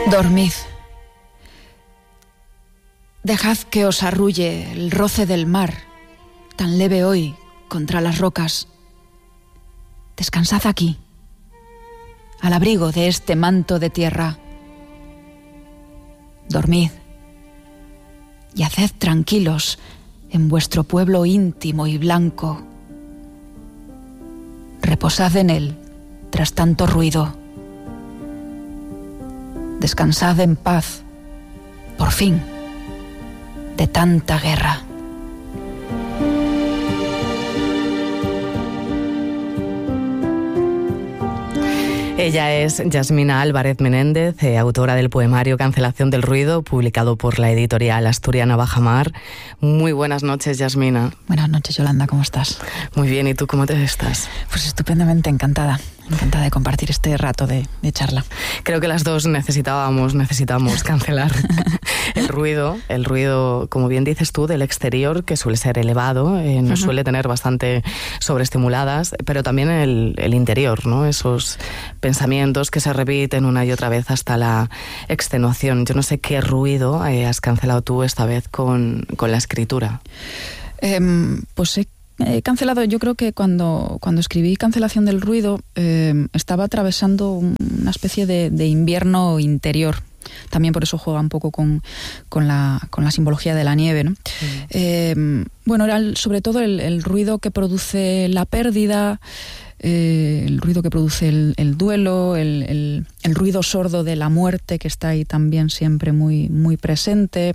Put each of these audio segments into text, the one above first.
Dormid. Dejad que os arrulle el roce del mar, tan leve hoy contra las rocas. Descansad aquí, al abrigo de este manto de tierra. Dormid y haced tranquilos en vuestro pueblo íntimo y blanco. Reposad en él tras tanto ruido. Descansad en paz, por fin, de tanta guerra. Ella es Yasmina Álvarez Menéndez, autora del poemario Cancelación del ruido, publicado por la editorial asturiana Bajamar. Muy buenas noches, Yasmina. Buenas noches, Yolanda, ¿cómo estás? Muy bien, ¿y tú cómo te estás? Pues estupendamente encantada de compartir este rato de charla. Creo que las dos necesitamos cancelar el ruido, como bien dices tú, del exterior, que suele ser elevado, nos suele tener bastante sobreestimuladas, pero también el interior, ¿no? Esos pensamientos que se repiten una y otra vez hasta la extenuación. Yo no sé qué ruido has cancelado tú esta vez con la escritura. Pues he cancelado, yo creo que cuando escribí Cancelación del ruido estaba atravesando una especie de invierno interior. También por eso juega un poco con la simbología de la nieve, ¿no? Bueno, era sobre todo el ruido que produce la pérdida, el ruido que produce el duelo, el ruido sordo de la muerte, que está ahí también siempre muy, muy presente.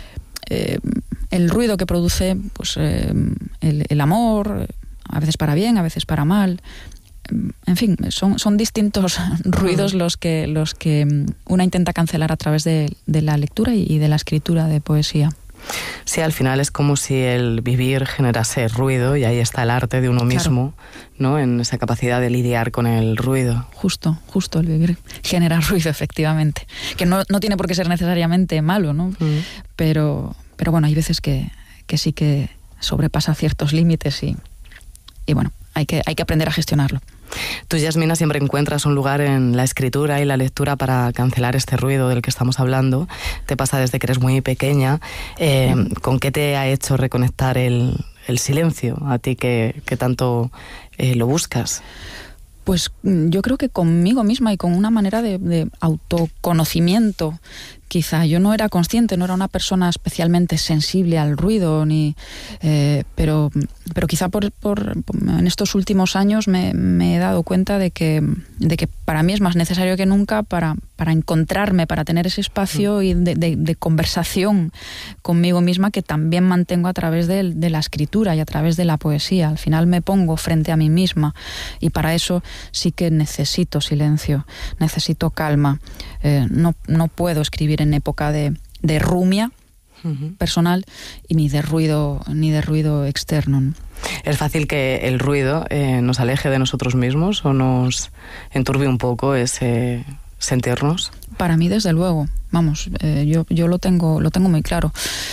El ruido que produce pues, el amor, a veces para bien, a veces para mal. En fin, son distintos ruidos los que una intenta cancelar a través de la lectura y de la escritura de poesía. Sí, al final es como si el vivir generase ruido, y ahí está el arte de uno mismo, ¿no? En esa capacidad de lidiar con el ruido. Justo el vivir genera ruido, efectivamente. Que no tiene por qué ser necesariamente malo, ¿no? Pero bueno, hay veces que sí que sobrepasa ciertos límites y bueno, hay que aprender a gestionarlo. Tú, Yasmina, siempre encuentras un lugar en la escritura y la lectura para cancelar este ruido del que estamos hablando. Te pasa desde que eres muy pequeña. ¿Con qué te ha hecho reconectar el silencio a ti que tanto lo buscas? Pues yo creo que conmigo misma y con una manera de autoconocimiento. Quizá yo no era consciente, no era una persona especialmente sensible al ruido, pero quizá en estos últimos años me he dado cuenta de que para mí es más necesario que nunca para encontrarme, para tener ese espacio y de conversación conmigo misma, que también mantengo a través de la escritura y a través de la poesía. Al final me pongo frente a mí misma y para eso sí que necesito silencio, necesito calma. No puedo escribir en época de rumia personal y ni de ruido externo. ¿Es fácil que el ruido nos aleje de nosotros mismos o nos enturbie un poco ese sentirnos? Para mí, desde luego. Vamos, yo lo tengo muy claro.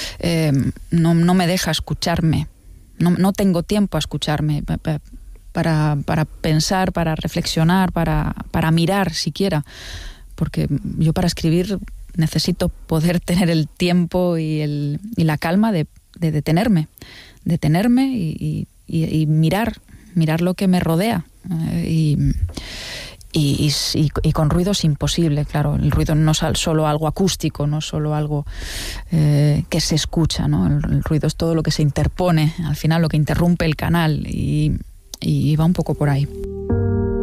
No me deja escucharme. No tengo tiempo a escucharme para pensar, para reflexionar, para mirar siquiera. Porque yo para escribir necesito poder tener el tiempo y la calma de detenerme y mirar lo que me rodea. Y con ruido es imposible, claro. El ruido no es solo algo acústico, no es solo algo que se escucha, ¿no? El ruido es todo lo que se interpone, al final lo que interrumpe el canal, y va un poco por ahí.